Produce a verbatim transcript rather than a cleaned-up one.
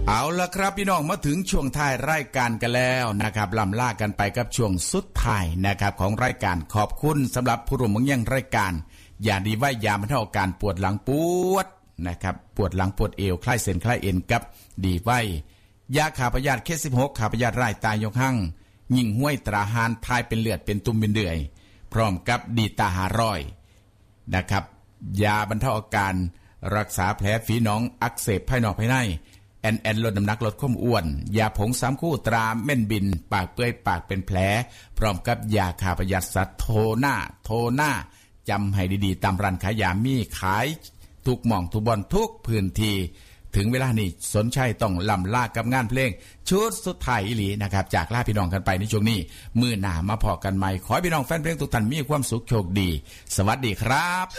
เอาละครับพี่น้องมาถึงช่วงท้ายรายการกันแล้วนะครับล่ำลากันไปกับช่วงสุดท้ายนะครับของรายการขอบคุณสำหรับผู้ร่วมมือยังรายการยาดีไว้ยาบรรเทาอาการปวดหลังปวดนะครับปวดหลังปวดเอวคลายเส้นคลายเอ็นกับดีไว้ยาขาพยาธิเคสสิบหกขาพยาธิไร่ตายยกหั่งยิงห้วยตราหานทายเป็นเลือดเป็นตุ่มเป็นเดือยพร้อมกับดีตาหารอยนะครับยาบรรเทาอาการรักษาแผลฝีหนองอักเสบภายนอกภายในแอนแอนลดน้ำหนักลดความอ้วนยาผงสามคู่ตราเม่นบินปากเปื่อยปากเป็นแผลพร้อมกับยาขาพยาธิสัตว์โทน่าโทน่าจำให้ดีๆตามร้านขายยามีขายทุกหม่องทุกบอนทุกพื้นที่ถึงเวลานี้สนใจต้องล่ำลากับงานเพลงชุดสุดท้ายอีหลีนะครับจากลาพี่น้องกันไปในช่วงนี้มื้อหน้ามาพอกันใหม่ขอให้พี่น้องแฟนเพลงทุกท่านมีความสุขโชคดีสวัสดีครับ